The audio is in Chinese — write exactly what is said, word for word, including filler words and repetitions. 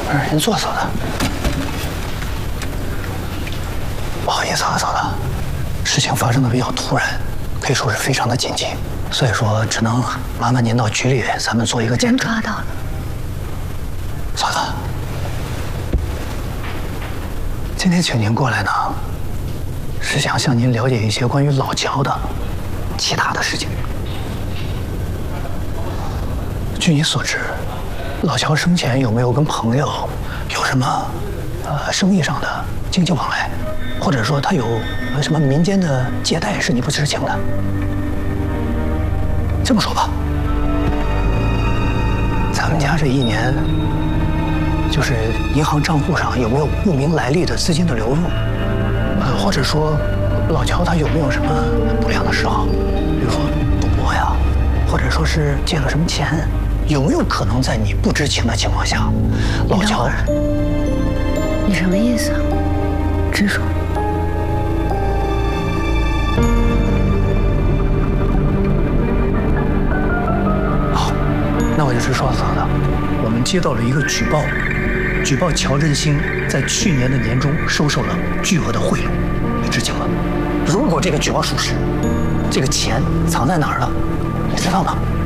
您坐，嫂子。不好意思啊，嫂子，事情发生的比较突然，可以说是非常的紧急，所以说只能麻烦您到局里，咱们做一个检查。 人抓到了。 嫂子，今天请您过来呢，是想向您了解一些关于老乔的其他的事情。据你所知，老乔生前有没有跟朋友有什么呃生意上的经济往来，或者说他有什么民间的借贷是你不知情的？这么说吧，咱们家这一年，就是银行账户上有没有不明来历的资金的流入，呃，或者说老乔他有没有什么不良的嗜好，比如说赌博呀，或者说是借了什么钱？有没有可能在你不知情的情况下，老乔？ 你什么意思啊？直说。 好，那我就直说了，嫂子。我们接到了一个举报，举报乔振兴在去年的年中收受了巨额的贿赂，你知情吗？如果这个举报属实，这个钱藏在哪儿了，你知道吗？